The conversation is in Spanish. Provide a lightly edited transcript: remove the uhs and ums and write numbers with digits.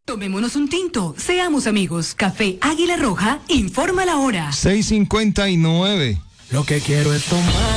Tomémonos un tinto, seamos amigos. Café Águila Roja, informa la hora. 6:59. Lo que quiero es tomar